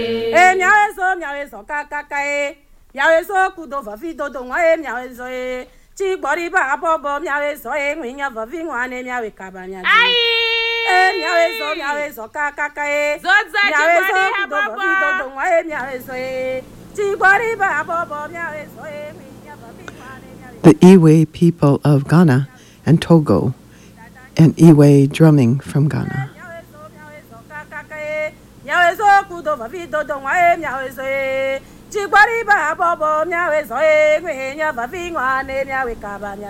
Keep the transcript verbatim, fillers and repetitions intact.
E miawe so miawe so kakaka e. Miawe so kudo vavi dodo ngwa e miawe so e. Chi gbori ba bobo miawe so e ngwinya vavi ngwane miawe kabanya. Ai. E miawe so miawe so kakaka e. Zoza Miawe chi so gbori ha kudo vavi bobo. dodo ngwa e miawe so e. Chi gbori ba bobo miawe so e ngwinya vavi ngwane miawe. The Iwe people of Ghana and Togo, and Iwe drumming from Ghana. Miawe so kudo vavi dodo ngwa e miawe so e. Chi gbori ba bobo miawe so e ngwinya vavi ngwane miawe kabanya.